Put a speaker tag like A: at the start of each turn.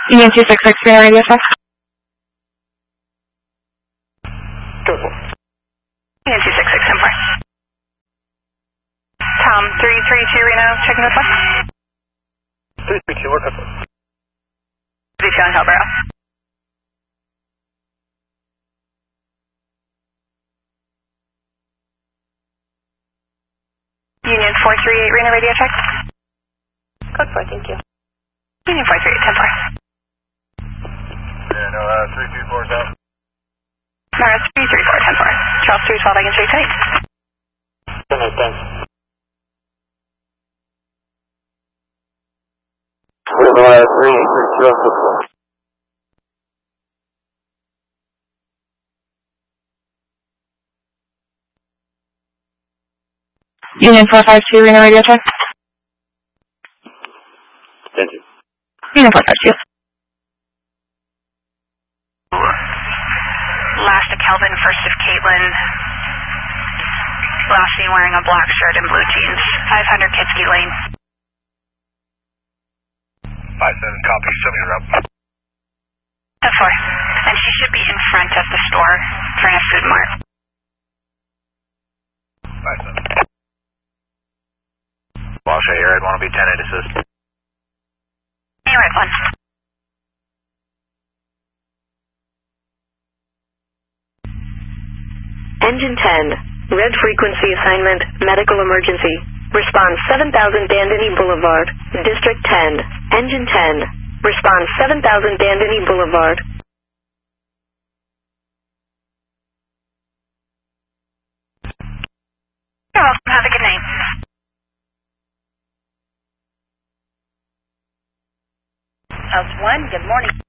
A: Union 266, Reno radio check.
B: Go for it.
C: Union 266, 10-4. Tom 332 Reno, checking this one.
B: 332, work up.
C: VC on Hillsborough. Union 438 Reno radio check.
D: Code 4, thank you.
C: Union 438, 10-4.
B: Yeah, no, 324 is out.
C: Mars 334, 10-4. Charles 312, I can show you tonight.
B: Tonight, thanks. Mars 382,
A: Union 452 Reno radio check.
B: Thank you.
A: Union 452.
C: Last of Kelvin, first of Caitlin. Last seen wearing a black shirt and blue jeans. 500 Kitsky Lane.
B: 57, copy, 7 you're up.
C: 10-4. And she should be in front of the store for a Food Mart.
B: 57. Wash A, Red 1 will be 10-8 assist.
C: Hey, Red 1.
E: Engine 10, red frequency assignment, medical emergency. Response 7000 Bandini Boulevard, District 10. Engine 10, response 7000 Bandini Boulevard.
C: You're welcome. Have a good night.
D: House 1, good morning.